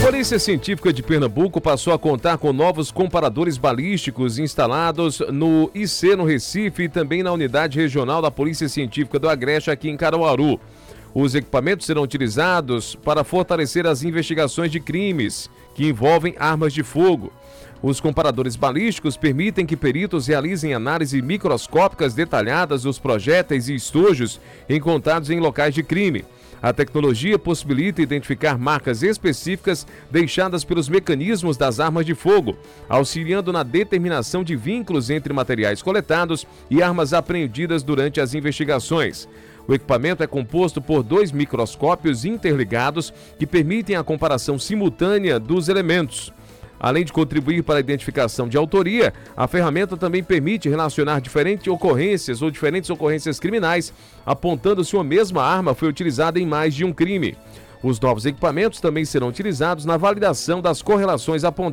Polícia Científica de Pernambuco passou a contar com novos comparadores balísticos instalados no IC, no Recife, e também na Unidade Regional da Polícia Científica do Agreste, aqui em Caruaru. Os equipamentos serão utilizados para fortalecer as investigações de crimes que envolvem armas de fogo. Os comparadores balísticos permitem que peritos realizem análise microscópicas detalhadas dos projéteis e estojos encontrados em locais de crime. A tecnologia possibilita identificar marcas específicas deixadas pelos mecanismos das armas de fogo, auxiliando na determinação de vínculos entre materiais coletados e armas apreendidas durante as investigações. O equipamento é composto por 2 microscópios interligados que permitem a comparação simultânea dos elementos. Além de contribuir para a identificação de autoria, a ferramenta também permite relacionar diferentes ocorrências criminais, apontando se uma mesma arma foi utilizada em mais de um crime. Os novos equipamentos também serão utilizados na validação das correlações apontadas